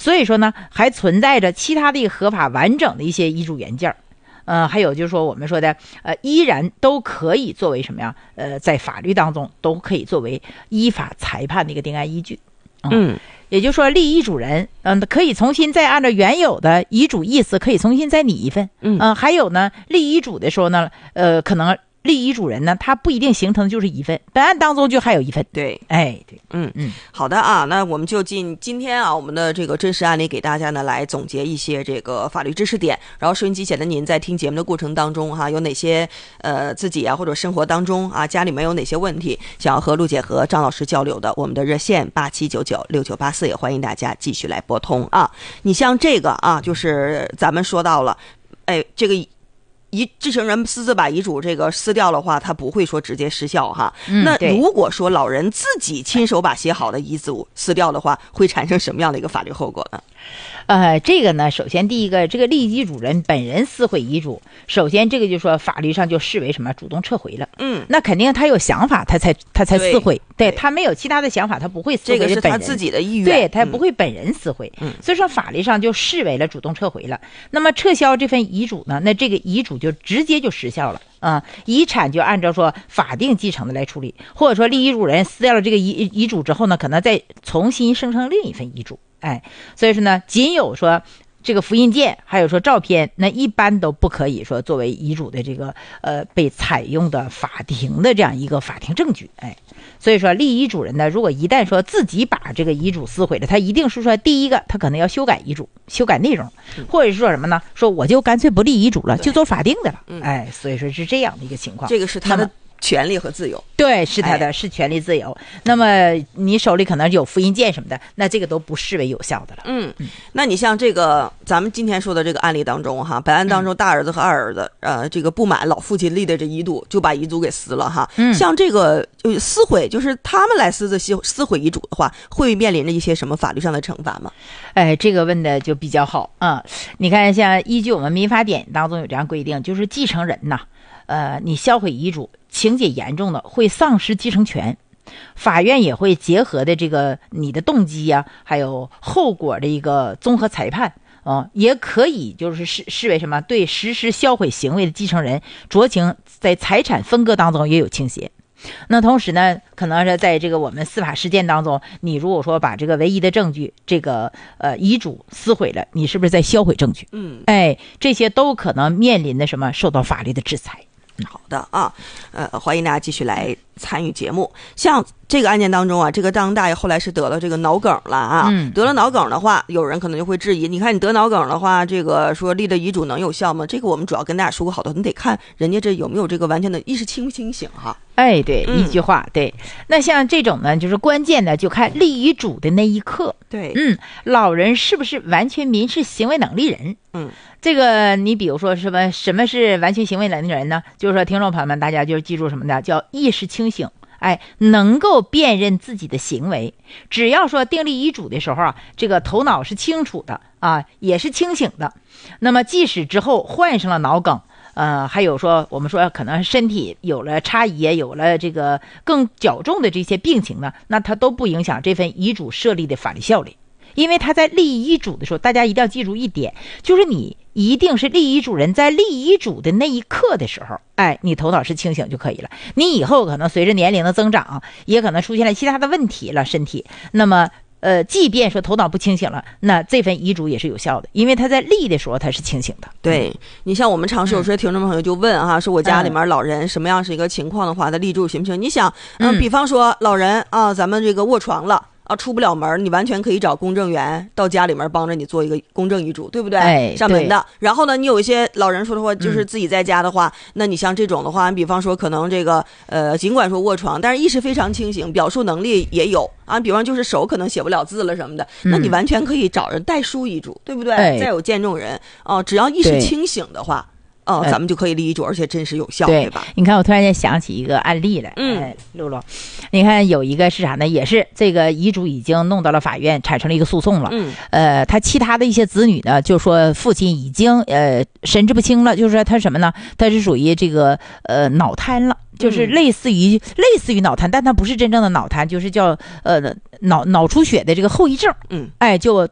所以说呢，还存在着其他的合法完整的一些遗嘱原件。还有就是说我们说的依然都可以作为什么呀？在法律当中都可以作为依法裁判的一个定案依据。也就是说立遗嘱人可以重新再按照原有的遗嘱意思可以重新再拟一份。还有呢，立遗嘱的时候呢，可能立遗嘱人呢，他不一定形成就是一份，本案当中就还有一份。 对， 对， 好的啊，那我们就今天啊，我们的这个真实案例给大家呢来总结一些这个法律知识点，然后收音机前的您在听节目的过程当中哈，有哪些自己啊或者生活当中啊家里面有哪些问题想要和陆姐和张老师交流的，我们的热线87996984也欢迎大家继续来拨通啊。你像这个啊，就是咱们说到了，这个继承人私自把遗嘱这个撕掉的话，他不会说直接失效哈。那如果说老人自己亲手把写好的遗嘱撕掉的话，会产生什么样的一个法律后果呢？ 这个呢，首先第一个，这个立遗嘱人本人撕毁遗嘱，首先这个就说法律上就视为什么主动撤回了。那肯定他有想法，他才撕毁。对，他没有其他的想法，他不会撕毁。 这个是他自己的意愿。 对，他不会本人撕毁。所以说法律上就视为了主动撤回了。那么撤销这份遗嘱呢，那这个遗嘱就直接就失效了。遗产就按照说法定继承的来处理，或者说立遗嘱人撕掉了这个遗嘱之后呢，可能再重新生成另一份遗嘱。所以说呢，仅有说这个复印件，还有说照片，那一般都不可以说作为遗嘱的这个被采用的法庭的这样一个法庭证据。所以说立遗嘱人呢，如果一旦说自己把这个遗嘱撕毁了，他一定是说第一个他可能要修改遗嘱，修改内容，或者是说什么呢？说我就干脆不立遗嘱了，就做法定的了。所以说是这样的一个情况。 这个是他的权利和自由。 对，是他的是权利自由。那么你手里可能有复印件什么的，那这个都不视为有效的了。 那你像这个咱们今天说的这个案例当中哈，本案当中大儿子和二儿子这个不满老父亲立的这遗嘱，就把遗嘱给撕了哈。像这个撕毁，就是他们来撕毁遗嘱的话，会面临着一些什么法律上的惩罚吗？ 这个问的就比较好啊。你看像依据我们民法典当中有这样规定，就是继承人呐，你销毁遗嘱情节严重的会丧失继承权，法院也会结合的这个你的动机呀，还有后果的一个综合裁判也可以就是视为什么对实施销毁行为的继承人酌情在财产分割当中也有倾斜。那同时呢，可能是在这个我们司法实践当中，你如果说把这个唯一的证据这个遗嘱撕毁了，你是不是在销毁证据？这些都可能面临的什么受到法律的制裁。 好的啊，欢迎大家继续来参与节目。像这个案件当中啊，这个张大爷后来是得了这个脑梗了啊。得了脑梗的话，有人可能就会质疑，你看你得脑梗的话，这个说立的遗嘱能有效吗？这个我们主要跟大家说过好多，你得看人家这有没有这个完全的意识清不清醒哈。 对，一句话。对，那像这种呢，就是关键的就看立遗嘱的那一刻。 对， 老人是不是完全民事行为能力人？这个你比如说什么是完全行为能力人呢？就是说听众朋友们，大家就记住什么呢？叫意识清醒，能够辨认自己的行为。只要说订立遗嘱的时候啊，这个头脑是清楚的也是清醒的，那么即使之后患上了脑梗，还有说我们说可能身体有了差异，有了这个更较重的这些病情呢，那它都不影响这份遗嘱设立的法律效力。因为他在立遗嘱的时候，大家一定要记住一点，就是你一定是立遗嘱人在立遗嘱的那一刻的时候，你头脑是清醒就可以了。你以后可能随着年龄的增长，也可能出现了其他的问题了，身体。那么即便说头脑不清醒了，那这份遗嘱也是有效的，因为他在立的时候他是清醒的。 对，你像我们常说有些听众朋友就问说我家里面老人什么样是一个情况的话，他立遗嘱行不行？你想比方说老人咱们这个卧床了出不了门，你完全可以找公证员到家里面帮着你做一个公证遗嘱，对不对？上门的。然后呢，你有一些老人说的话，就是自己在家的话，那你像这种的话，比方说可能这个尽管说卧床，但是意识非常清醒，表述能力也有比方就是手可能写不了字了什么的，那你完全可以找人代书遗嘱，对不对？再有见证人只要意识清醒的话。咱们就可以立遗嘱，而且真实有效，对吧？ 你看，我突然间想起一个案例来，露露，你看有一个是啥呢？也是这个遗嘱已经弄到了法院，产生了一个诉讼了。他其他的一些子女呢，就说父亲已经神志不清了，就是说他什么呢？他是属于这个脑瘫了。就是类似于脑瘫，但它不是真正的脑瘫，就是叫脑出血的这个后遗症。就